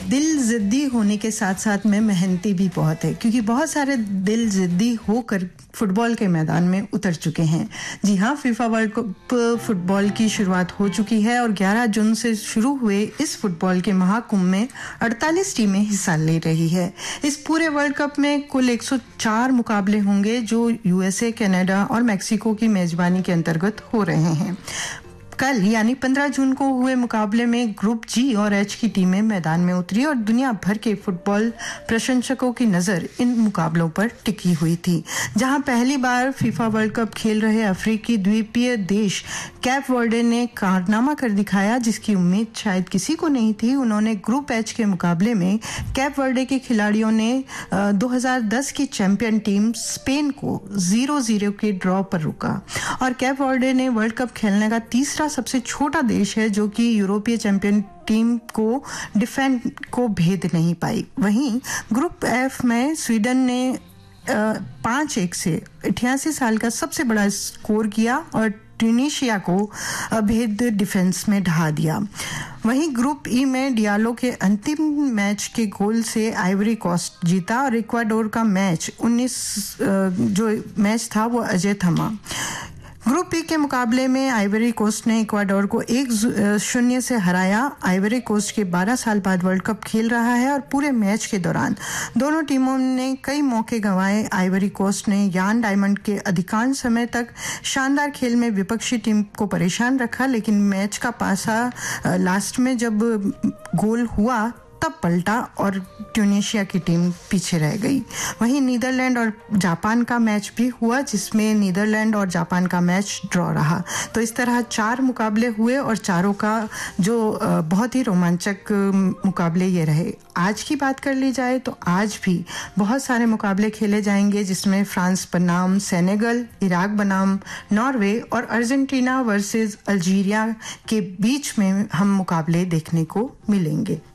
दिल ज़िद्दी होने के साथ साथ में मेहनती भी बहुत है, क्योंकि बहुत सारे दिल ज़िद्दी होकर फुटबॉल के मैदान में उतर चुके हैं। जी हाँ, फीफा वर्ल्ड कप फुटबॉल की शुरुआत हो चुकी है और 11 जून से शुरू हुए इस फुटबॉल के महाकुंभ में 48 टीमें हिस्सा ले रही है। इस पूरे वर्ल्ड कप में कुल 104 मुकाबले होंगे जो यूएसए, कनाडा और मेक्सिको की मेजबानी के अंतर्गत हो रहे हैं। कल यानी 15 जून को हुए मुकाबले में ग्रुप जी और एच की टीमें मैदान में उतरी और दुनिया भर के फुटबॉल प्रशंसकों की नज़र इन मुकाबलों पर टिकी हुई थी। जहां पहली बार फीफा वर्ल्ड कप खेल रहे अफ्रीकी द्वीपीय देश कैप वर्डे ने कारनामा कर दिखाया, जिसकी उम्मीद शायद किसी को नहीं थी। उन्होंने ग्रुप एच के मुकाबले में कैप वर्डे के खिलाड़ियों ने 2010 की चैंपियन टीम स्पेन को 0-0 के ड्रॉ पर रोका और कैप वर्डे ने वर्ल्ड कप खेलने का तीसरा सबसे छोटा देश है जो कि यूरोपीय चैंपियन टीम को डिफेंड को भेद नहीं पाई। वहीं ग्रुप एफ में स्वीडन ने 5-1 से 88 साल का सबसे बड़ा स्कोर किया और ट्यूनीशिया को भेद डिफेंस में ढहा दिया। वहीं ग्रुप ई में डियालो के अंतिम मैच के गोल से आइवरी कोस्ट जीता और इक्वाडोर का मैच 19 जो मैच था वो अजय थमा। ग्रुप बी के मुकाबले में आइवरी कोस्ट ने इक्वाडोर को 1-0 से हराया। आइवरी कोस्ट के 12 साल बाद वर्ल्ड कप खेल रहा है और पूरे मैच के दौरान दोनों टीमों ने कई मौके गंवाए। आइवरी कोस्ट ने यान डायमंड के अधिकांश समय तक शानदार खेल में विपक्षी टीम को परेशान रखा, लेकिन मैच का पासा लास्ट में जब गोल हुआ तब पलटा और ट्यूनीशिया की टीम पीछे रह गई। वहीं नीदरलैंड और जापान का मैच भी हुआ, जिसमें नीदरलैंड और जापान का मैच ड्रॉ रहा। तो इस तरह 4 मुकाबले हुए और चारों का जो बहुत ही रोमांचक मुकाबले ये रहे। आज की बात कर ली जाए तो आज भी बहुत सारे मुकाबले खेले जाएंगे, जिसमें फ्रांस बनाम सेनेगल, इराक बनाम नॉर्वे और अर्जेंटीना वर्सेस अल्जीरिया के बीच में हम मुकाबले देखने को मिलेंगे।